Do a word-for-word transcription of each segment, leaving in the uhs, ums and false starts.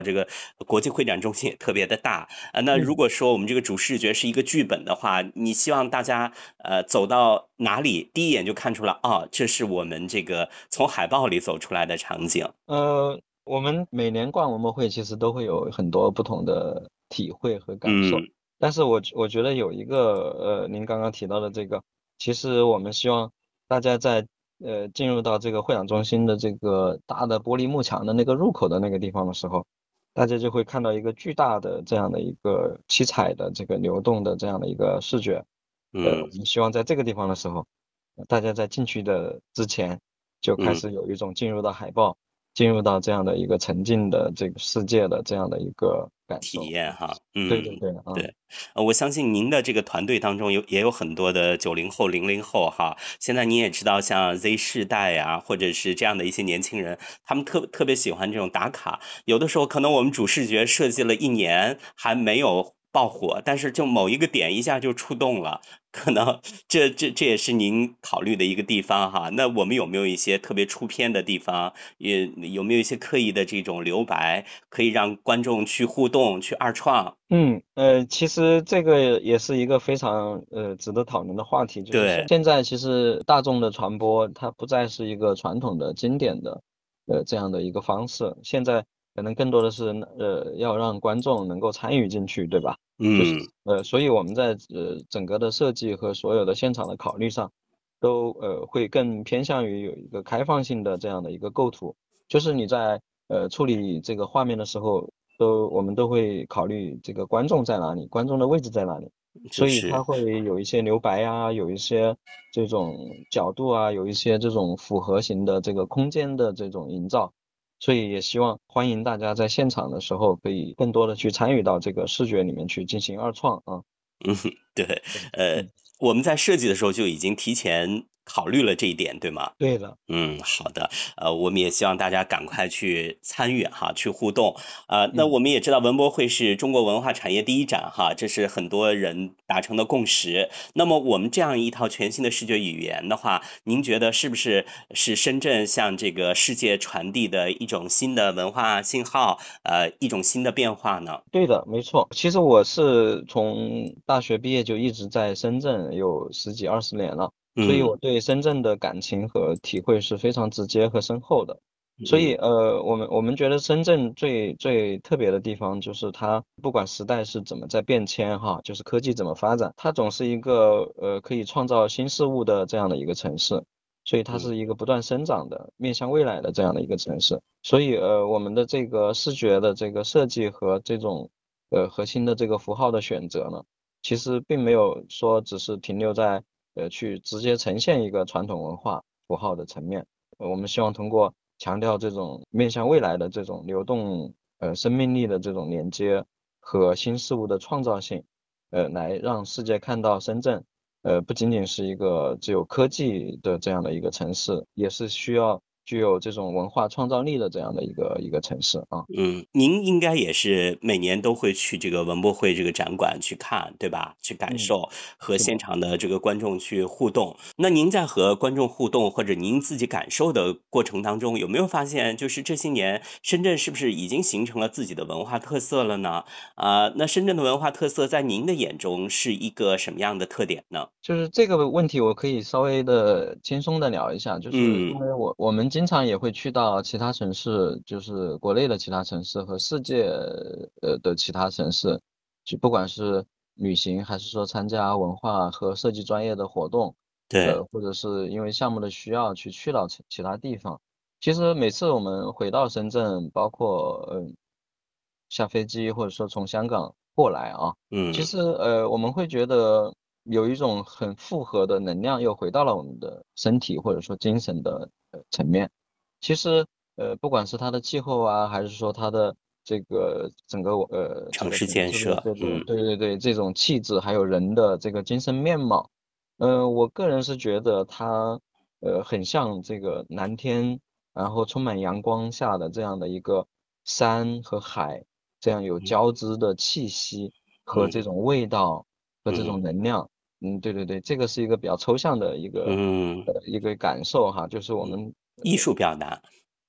这个国际会展中心也特别的大。呃，那如嗯。 果说我们这个主视觉是一个剧本的话，你希望大家，呃，走到哪里，第一眼就看出来，哦，这是我们这个从海报里走出来的场景。 呃，我们每年逛文博会其实都会有很多不同的体会和感受， 嗯。 但是我我觉得有一个，呃，您刚刚提到的这个，其实我们希望大家在呃进入到这个会展中心的这个大的玻璃幕墙的那个入口的那个地方的时候，大家就会看到一个巨大的这样的一个七彩的这个流动的这样的一个视觉。呃，我嗯。 们希望在这个地方的时候，大家在进去的之前就开嗯。 始有一种进入到海报，进入到这样的一个沉浸的这个世界的这样的一个感体受。 验哈，嗯， 对对对，啊。 对。呃，我相信您的这个团队当中有也有很多的九零后、零零后哈。现在你也知道像 Z 世代呀，或者是这样的一些年轻人，他们特特别喜欢这种打卡。有的时候可能我们主视觉设计了一年还没有爆火，但是就某一个点一下就触动了，可能这这这也是您考虑的一个地方哈。那我们有没有一些特别出片的地方，也有没有一些刻意的这种留白，可以让观众去互动、去二创？ 嗯，呃，其实这个也是一个非常呃值得讨论的话题，就是现对。 现在其实大众的传播它不再是一个传统的经典的呃这样的一个方式，现在可能更多的是呃要让观众能够参与进去，对吧？就是嗯。 呃，所以我们在呃整个的设计和所有的现场的考虑上，都呃会更偏向于有一个开放性的这样的一个构图，就是你在呃处理这个画面的时候。都我们都会考虑这个观众在哪里，观众的位置在哪里，所以它就是。 会有一些留白呀，有一些这种角度啊，有一些这种复合型的这个空间的这种营造，所以也希望欢迎大家在现场的时候可以更多的去参与到这个视觉里面去进行二创啊。 嗯，对。 对， 呃， 嗯， 我们在设计的时候就已经提前考虑了这一点，对吗？ 对的， 嗯，好的。呃，我们也希望大家赶快去参与哈，去互动。呃，那嗯。 我们也知道文博会是中国文化产业第一展哈，这是很多人达成的共识。那么我们这样一套全新的视觉语言的话，您觉得是不是是深圳向这个世界传递的一种新的文化信号，呃，一种新的变化呢？ 对的，没错。其实我是从大学毕业就一直在深圳有十几二十年了，所以嗯。 我对深圳的感情和体会是非常直接和深厚的。所以嗯。 呃，我们我们觉得深圳最最特别的地方就是它不管时代是怎么在变迁哈，就是科技怎么发展，它总是一个呃可以创造新事物的这样的一个城市。所以它嗯。 是一个不断生长的、面向未来的这样的一个城市。所以呃，我们的这个视觉的这个设计和这种呃核心的这个符号的选择呢，其实并没有说只是停留在呃去直接呈现一个传统文化符号的层面。呃我们希望通过强调这种面向未来的这种流动呃生命力的这种连接和新事物的创造性，呃，来让世界看到深圳。呃，不仅仅是一个只有科技的这样的一个城市，也是需要具有这种文化创造力的这样的一个一个城市啊。 嗯，您应该也是每年都会去这个文博会这个展馆去看，对吧？去感嗯， 受和是的。 现场的这个观众去互动。那您在和观众互动或者您自己感受的过程当中，有没有发现就是这些年深圳是不是已经形成了自己的文化特色了呢？啊，那深圳的文化特色在您的眼中是一个什么样的特点呢？ 就是这个问题，我可以稍微的轻松的聊一下，就是因嗯。 为我我们经常也会去到其他城市，就是国内的其他城市和世界呃的其他城市，就不管是旅行还是说参加文化和设计专业的活动， 对。 呃，或者是因为项目的需要去去到其其他地方。其实每次我们回到深圳，包括嗯下飞机或者说从香港过来啊。其嗯。 实呃，我们会觉得有一种很复合的能量又回到了我们的身体或者说精神的呃层面。其实呃，不管是它的气候啊，还是说它的这个整个呃这城市个城市的建设。 这种嗯。 对对对这种气质，还有人的这个精神面貌，呃，我个人是觉得它呃很像这个蓝天，然后充满阳光下的这样的一个山和海。这样有嗯。 交织的气息和这嗯。 种味道和这嗯。 种能量。嗯，对对对，这个是一个比较抽象的一个嗯。 呃一个感受哈，就是我嗯。 们艺术表达。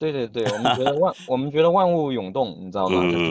对对对，我们觉得万我们觉得万物涌动，你知道吗？就是。 嗯。